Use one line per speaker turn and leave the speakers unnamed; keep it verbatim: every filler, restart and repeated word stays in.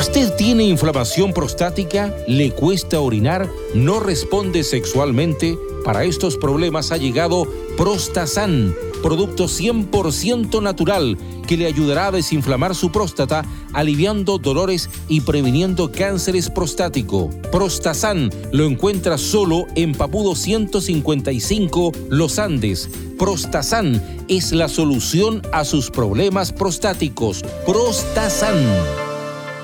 ¿Usted tiene inflamación prostática? ¿Le cuesta orinar? ¿No responde sexualmente? Para estos problemas ha llegado Prostasan, producto cien por ciento natural que le ayudará a desinflamar su próstata, aliviando dolores y previniendo cánceres prostático. Prostasan lo encuentra solo en Papudo ciento cincuenta y cinco, Los Andes. Prostasan es la solución a sus problemas prostáticos. Prostasan.